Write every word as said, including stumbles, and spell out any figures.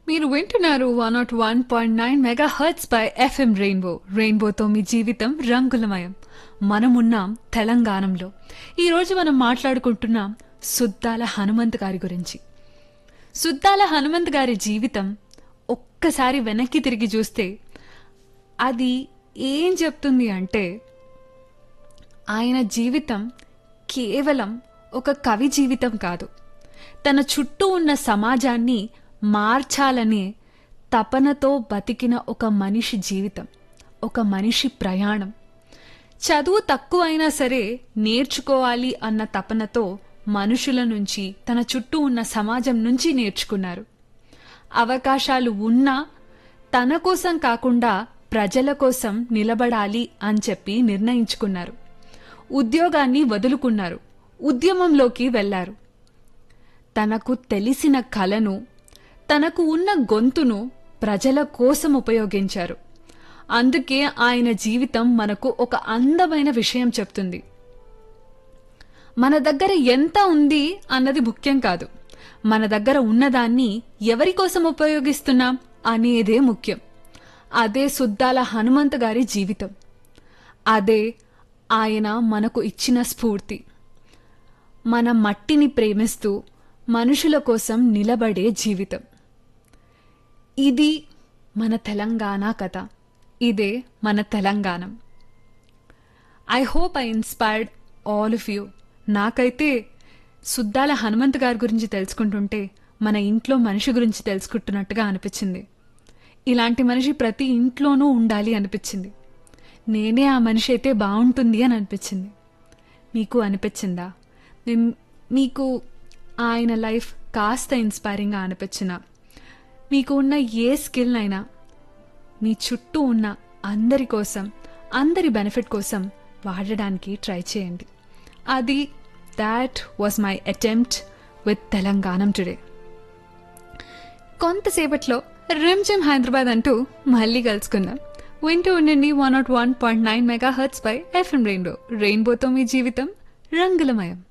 మీరు వింటున్నారు one not one point nine mega hurts pi FM rainbow. రెయిన్బోతో మీ జీవితం రంగులమయం. మనమున్నాం తెలంగాణలో. ఈరోజు మనం మాట్లాడుకుంటున్నాం సుద్దాల హనుమంత్ గారి గురించి. సుద్దాల హనుమంత్ గారి జీవితం ఒక్కసారి వెనక్కి తిరిగి చూస్తే అది ఏం చెప్తుంది అంటే, ఆయన జీవితం కేవలం ఒక కవి జీవితం కాదు, తన చుట్టూ ఉన్న సమాజాన్ని మార్చాలనే తపనతో బతికిన ఒక మనిషి జీవితం, ఒక మనిషి ప్రయాణం. చదువు తక్కువైనా సరే నేర్చుకోవాలి అన్న తపనతో మనుషుల నుంచి, తన చుట్టూ ఉన్న సమాజం నుంచి నేర్చుకున్నారు. అవకాశాలు ఉన్నా తన కోసం కాకుండా ప్రజల కోసం నిలబడాలి అని చెప్పి నిర్ణయించుకున్నారు. ఉద్యోగాన్ని వదులుకున్నారు, ఉద్యమంలోకి వెళ్లారు. తనకు తెలిసిన కళను, తనకు ఉన్న గొంతును ప్రజల కోసం ఉపయోగించారు. అందుకే ఆయన జీవితం మనకు ఒక అందమైన విషయం చెప్తుంది. మన దగ్గర ఎంత ఉంది అన్నది ముఖ్యం కాదు, మన దగ్గర ఉన్నదాన్ని ఎవరి కోసం ఉపయోగిస్తున్నాం అనేదే ముఖ్యం. అదే సుద్దాల హనుమంత్ గారి జీవితం. అదే ఆయన మనకు ఇచ్చిన స్ఫూర్తి. మన మట్టిని ప్రేమిస్తూ మనుషుల కోసం నిలబడే జీవితం. ఇది మన తెలంగాణ కథ. ఇదే మన తెలంగాణం. I hope I inspired all of you. నాకైతే సుద్దాల హనుమంత్ గారి గురించి తెలుసుకుంటుంటే మన ఇంట్లో మనిషి గురించి తెలుసుకుంటున్నట్టుగా అనిపించింది. ఇలాంటి మనిషి ప్రతి ఇంట్లోనూ ఉండాలి అనిపించింది. నేనే ఆ మనిషి అయితే బాగుంటుంది అని అనిపించింది. మీకు అనిపించిందా? మీకు ఆయన లైఫ్ కాస్త ఇన్స్పైరింగ్గా అనిపించినా, మీకు ఉన్న ఏ స్కిల్ అయినా మీ చుట్టూ ఉన్న అందరి కోసం, అందరి బెనిఫిట్ కోసం వాడడానికి ట్రై చేయండి. అది that was my attempt with తెలంగాణం today. కొంతసేపట్లో Rimjhim Hyderabad అంటూ మళ్ళీ కలుసుకుందాం. వింటూ ఉండండి one not one point nine mega hurts pi FM rainbow. రెయిన్బోతో మీ జీవితం రంగులమయం.